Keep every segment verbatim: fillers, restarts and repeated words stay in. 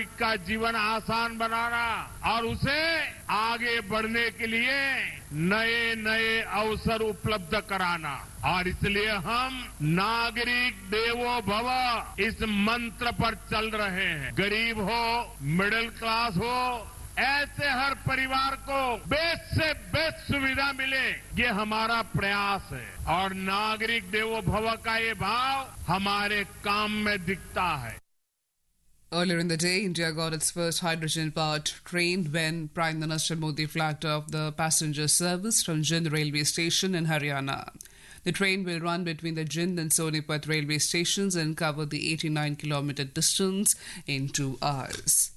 का जीवन आसान बनाना और उसे आगे बढ़ने के लिए नए नए अवसर उपलब्ध कराना और इसलिए हम नागरिक देवो भव इस मंत्र पर चल रहे हैं। गरीब हो, मिडिल क्लास हो, ऐसे हर परिवार को बेस्ट से बेस्ट सुविधा मिले, ये हमारा प्रयास है और नागरिक देवो भव का ये भाव हमारे काम में दिखता है। Earlier in the day, India got its first hydrogen-powered train when Prime Minister Modi flagged off the passenger service from Jind railway station in Haryana. The train will run between the Jind and Sonipat railway stations and cover the eighty-nine kilometer distance in two hours.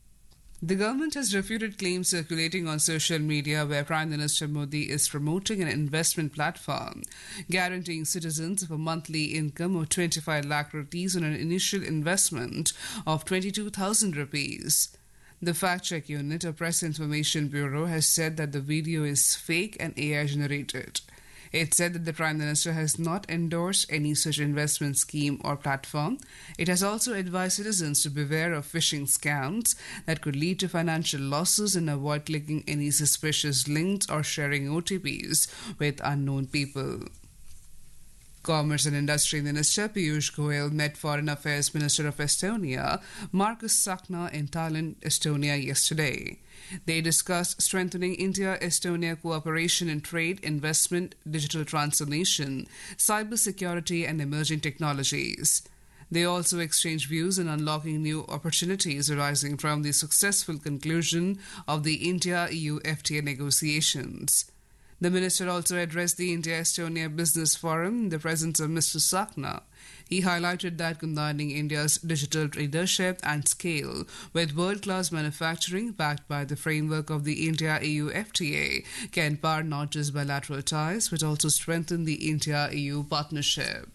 The government has refuted claims circulating on social media where Prime Minister Modi is promoting an investment platform guaranteeing citizens of a monthly income of twenty-five lakh rupees on an initial investment of twenty-two thousand rupees. The fact-check unit of Press Information Bureau has said that the video is fake and A I generated. It said that the Prime Minister has not endorsed any such investment scheme or platform. It has also advised citizens to beware of phishing scams that could lead to financial losses and avoid clicking any suspicious links or sharing O T Ps with unknown people. Commerce and Industry Minister Piyush Goyal met Foreign Affairs Minister of Estonia, Markus Sakna, in Tallinn, Estonia yesterday. They discussed strengthening India-Estonia cooperation in trade, investment, digital transformation, cybersecurity and emerging technologies. They also exchanged views on unlocking new opportunities arising from the successful conclusion of the India-E U F T A negotiations. The minister also addressed the India-Estonia Business Forum in the presence of Mister Sakna. He highlighted that combining India's digital leadership and scale with world-class manufacturing backed by the framework of the India-E U F T A can power not just bilateral ties but also strengthen the India-E U partnership.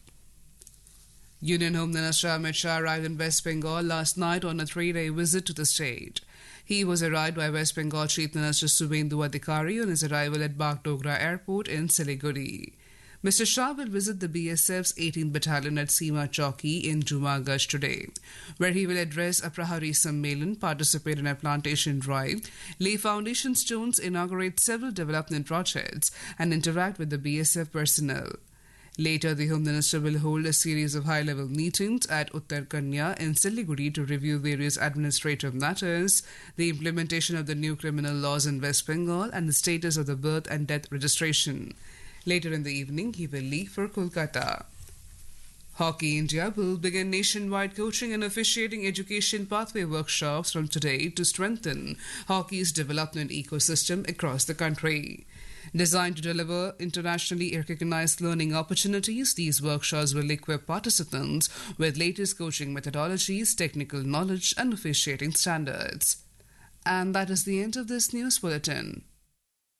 Union Home Minister Amit Shah arrived in West Bengal last night on a three-day visit to the state. He was arrived by West Bengal Chief Minister Subhendu Adhikari on his arrival at Bagdogra Airport in Siliguri. Mister Shah will visit the B S F's eighteenth Battalion at Seema Chowki in Jumaganj today, where he will address a Prahari Sammelan, participate in a plantation drive, lay foundation stones, inaugurate several development projects, and interact with the B S F personnel. Later, the Home Minister will hold a series of high-level meetings at Uttar Kanya in Siliguri to review various administrative matters, the implementation of the new criminal laws in West Bengal, and the status of the birth and death registration. Later in the evening, he will leave for Kolkata. Hockey India will begin nationwide coaching and officiating education pathway workshops from today to strengthen hockey's development ecosystem across the country. Designed to deliver internationally recognized learning opportunities, these workshops will equip participants with latest coaching methodologies, technical knowledge, and officiating standards. And that is the end of this news bulletin.